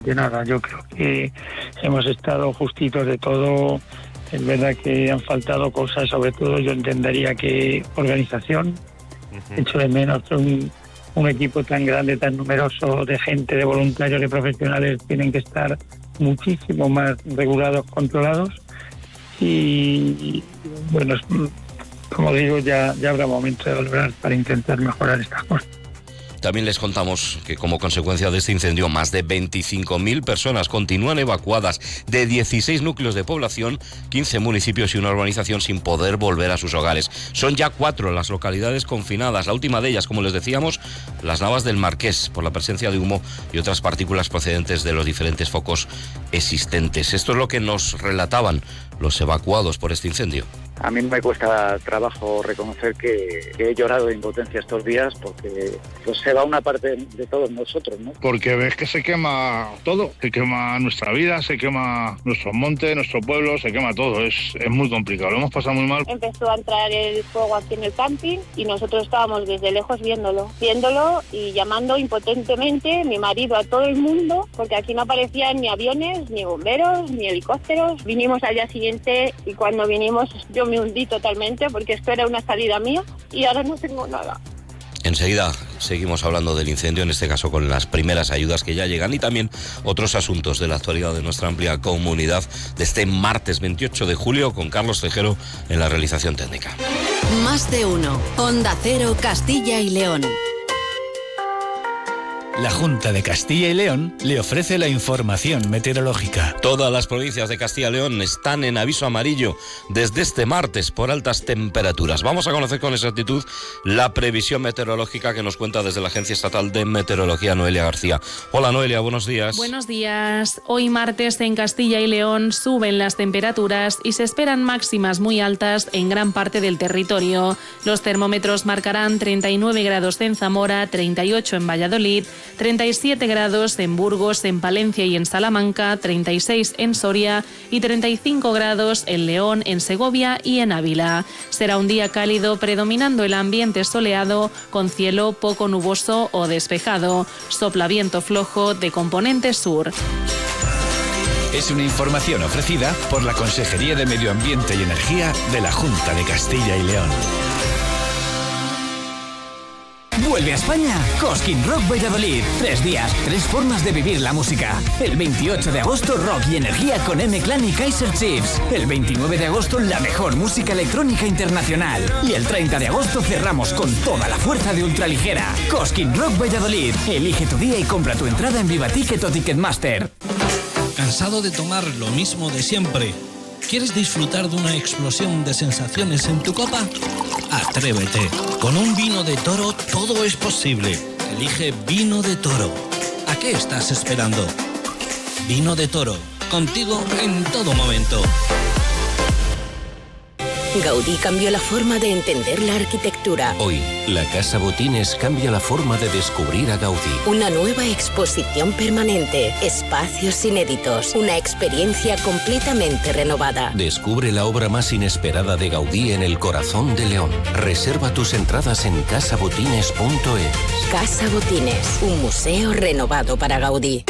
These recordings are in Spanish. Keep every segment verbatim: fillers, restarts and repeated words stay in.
De nada, yo creo que hemos estado justitos de todo. Es verdad que han faltado cosas, sobre todo yo entendería que organización. Uh-huh. Echo de menos un, un equipo tan grande, tan numeroso de gente, de voluntarios, de profesionales, tienen que estar muchísimo más regulados, controlados. Y bueno, como digo, ya, ya habrá momento de valorar para intentar mejorar estas cosas. También les contamos que como consecuencia de este incendio más de veinticinco mil personas continúan evacuadas de dieciséis núcleos de población, quince municipios y una urbanización sin poder volver a sus hogares. Son ya cuatro las localidades confinadas, la última de ellas, como les decíamos, las Navas del Marqués, por la presencia de humo y otras partículas procedentes de los diferentes focos existentes. Esto es lo que nos relataban los evacuados por este incendio. A mí me cuesta trabajo reconocer que, que he llorado de impotencia estos días porque pues, se va una parte de todos nosotros, ¿no? Porque ves que se quema todo, se quema nuestra vida, se quema nuestro monte, nuestro pueblo, se quema todo, es, es muy complicado, lo hemos pasado muy mal. Empezó a entrar el fuego aquí en el camping y nosotros estábamos desde lejos viéndolo, viéndolo y llamando impotentemente mi marido a todo el mundo porque aquí no aparecían ni aviones, ni bomberos, ni helicópteros. Vinimos al día siguiente y cuando vinimos yo me hundí totalmente porque esto era una salida mía y ahora no tengo nada. Enseguida seguimos hablando del incendio, en este caso con las primeras ayudas que ya llegan y también otros asuntos de la actualidad de nuestra amplia comunidad de este martes veintiocho de julio con Carlos Tejero en la realización técnica. Más de uno. Onda Cero, Castilla y León. La Junta de Castilla y León le ofrece la información meteorológica. Todas las provincias de Castilla y León están en aviso amarillo desde este martes por altas temperaturas. Vamos a conocer con exactitud la previsión meteorológica que nos cuenta desde la Agencia Estatal de Meteorología Noelia García. Hola Noelia, buenos días. Buenos días. Hoy martes en Castilla y León suben las temperaturas y se esperan máximas muy altas en gran parte del territorio. Los termómetros marcarán treinta y nueve grados en Zamora, treinta y ocho en Valladolid, treinta y siete grados en Burgos, en Palencia y en Salamanca, treinta y seis en Soria y treinta y cinco grados en León, en Segovia y en Ávila. Será un día cálido predominando el ambiente soleado con cielo poco nuboso o despejado. Sopla viento flojo de componente sur. Es una información ofrecida por la Consejería de Medio Ambiente y Energía de la Junta de Castilla y León. Vuelve a España Cosquín Rock Valladolid. Tres días, tres formas de vivir la música. El veintiocho de agosto, rock y energía con M-Clan y Kaiser Chiefs. El veintinueve de agosto, la mejor música electrónica internacional. Y el treinta de agosto cerramos con toda la fuerza de ultraligera. Cosquín Rock Valladolid. Elige tu día y compra tu entrada en Viva Ticket o Ticketmaster. ¿Cansado de tomar lo mismo de siempre? ¿Quieres disfrutar de una explosión de sensaciones en tu copa? Atrévete. Con un vino de Toro todo es posible. Elige Vino de Toro. ¿A qué estás esperando? Vino de Toro. Contigo en todo momento. Gaudí cambió la forma de entender la arquitectura. Hoy, la Casa Botines cambia la forma de descubrir a Gaudí. Una nueva exposición permanente, espacios inéditos, una experiencia completamente renovada. Descubre la obra más inesperada de Gaudí en el corazón de León. Reserva tus entradas en casa botines punto es. Casa Botines, un museo renovado para Gaudí.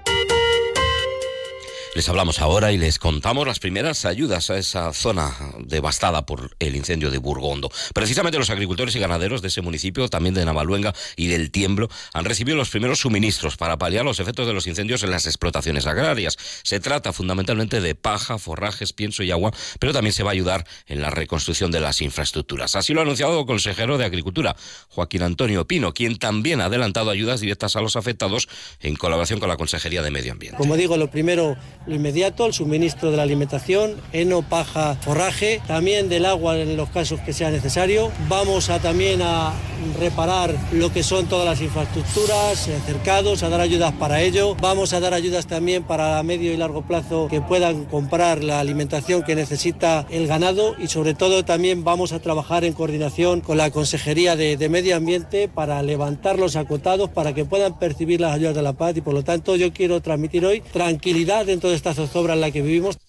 Les hablamos ahora y les contamos las primeras ayudas a esa zona devastada por el incendio de Burgondo. Precisamente los agricultores y ganaderos de ese municipio, también de Navaluenga y del Tiemblo, han recibido los primeros suministros para paliar los efectos de los incendios en las explotaciones agrarias. Se trata fundamentalmente de paja, forrajes, pienso y agua, pero también se va a ayudar en la reconstrucción de las infraestructuras. Así lo ha anunciado el consejero de Agricultura, Joaquín Antonio Pino, quien también ha adelantado ayudas directas a los afectados en colaboración con la Consejería de Medio Ambiente. Como digo, lo primero... lo inmediato, el suministro de la alimentación, heno, paja, forraje, también del agua en los casos que sea necesario. Vamos a también a reparar lo que son todas las infraestructuras, eh, cercados, a dar ayudas para ello. Vamos a dar ayudas también para medio y largo plazo que puedan comprar la alimentación que necesita el ganado y sobre todo también vamos a trabajar en coordinación con la Consejería de, de Medio Ambiente para levantar los acotados para que puedan percibir las ayudas de la paz y por lo tanto yo quiero transmitir hoy tranquilidad dentro de esta zozobra en la que vivimos.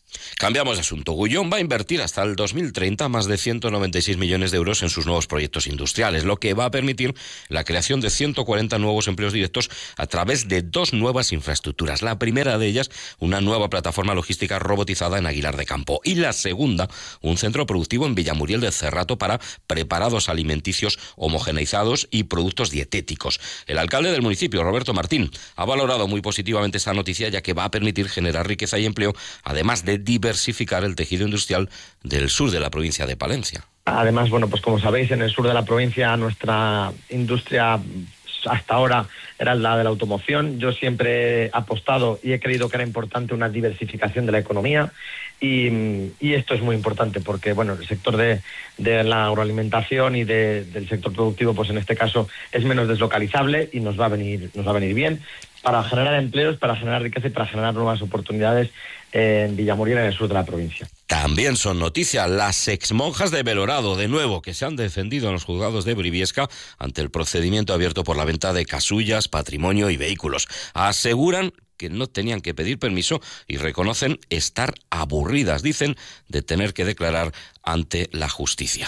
Cambiamos de asunto. Gullón va a invertir hasta el dos mil treinta más de ciento noventa y seis millones de euros en sus nuevos proyectos industriales, lo que va a permitir la creación de ciento cuarenta nuevos empleos directos a través de dos nuevas infraestructuras. La primera de ellas, una nueva plataforma logística robotizada en Aguilar de Campo. Y la segunda, un centro productivo en Villamuriel de Cerrato para preparados alimenticios homogeneizados y productos dietéticos. El alcalde del municipio, Roberto Martín, ha valorado muy positivamente esta noticia, ya que va a permitir generar riqueza y empleo, además de diversificar el tejido industrial del sur de la provincia de Palencia. Además, bueno, pues como sabéis, en el sur de la provincia nuestra industria hasta ahora era la de la automoción. Yo siempre he apostado y he creído que era importante una diversificación de la economía y, y esto es muy importante porque, bueno, el sector de, de la agroalimentación y de, del sector productivo, pues en este caso es menos deslocalizable y nos va a venir, nos va a venir bien para generar empleos, para generar riqueza y para generar nuevas oportunidades en Villamuriel, en el sur de la provincia. También son noticias las exmonjas de Belorado, de nuevo, que se han defendido en los juzgados de Briviesca ante el procedimiento abierto por la venta de casullas, patrimonio y vehículos. Aseguran que no tenían que pedir permiso y reconocen estar aburridas, dicen, de tener que declarar ante la justicia.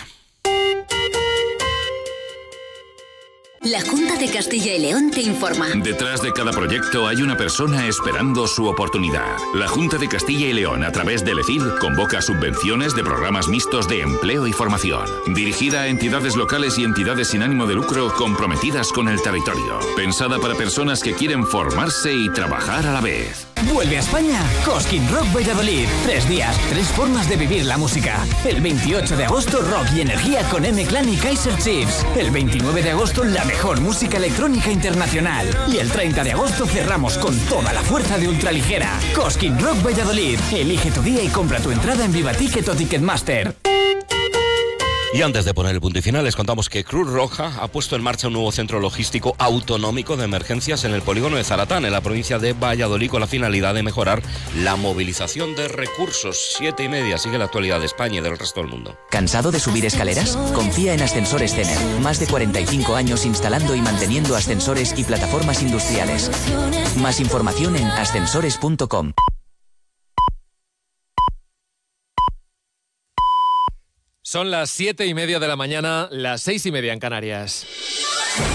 La Junta de Castilla y León te informa. Detrás de cada proyecto hay una persona esperando su oportunidad. La Junta de Castilla y León, a través del E C I D, convoca subvenciones de programas mixtos de empleo y formación, dirigida a entidades locales y entidades sin ánimo de lucro comprometidas con el territorio. Pensada para personas que quieren formarse y trabajar a la vez. Vuelve a España Cosquín Rock Valladolid. Tres días, tres formas de vivir la música. El veintiocho de agosto, rock y energía con M-Clan y Kaiser Chiefs. El veintinueve de agosto, la mejor música electrónica internacional. Y el treinta de agosto cerramos con toda la fuerza de ultraligera. Cosquín Rock Valladolid. Elige tu día y compra tu entrada en Vivaticket o Ticketmaster. Y antes de poner el punto y final, les contamos que Cruz Roja ha puesto en marcha un nuevo centro logístico autonómico de emergencias en el polígono de Zaratán, en la provincia de Valladolid, con la finalidad de mejorar la movilización de recursos. Siete y media, sigue la actualidad de España y del resto del mundo. ¿Cansado de subir escaleras? Confía en Ascensores Cener. Más de cuarenta y cinco años instalando y manteniendo ascensores y plataformas industriales. Más información en ascensores punto com. Son las siete y media de la mañana, las seis y media en Canarias.